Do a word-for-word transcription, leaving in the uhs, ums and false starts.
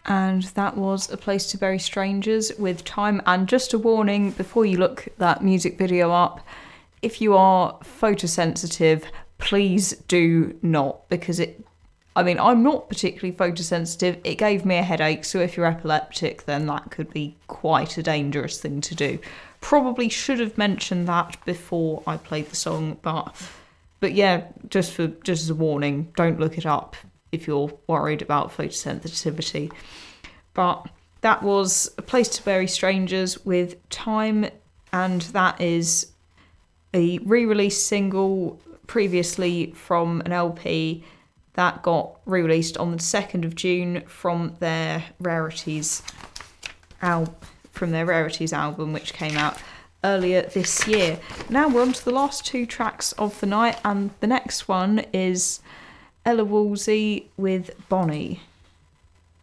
And that was A Place to Bury Strangers with Time. And just a warning, before you look that music video up, if you are photosensitive, please do not, because it, I mean, I'm not particularly photosensitive. It gave me a headache, so if you're epileptic, then that could be quite a dangerous thing to do. Probably should have mentioned that before I played the song, but but yeah, just for just as a warning, don't look it up if you're worried about photosensitivity. But that was A Place to Bury Strangers with Time, and that is a re-release single previously from an L P that got re-released on the second of June from their Rarities al- from their Rarities album, which came out earlier this year. Now we're on to the last two tracks of the night, and the next one is Ella Woolsey with Bonnie.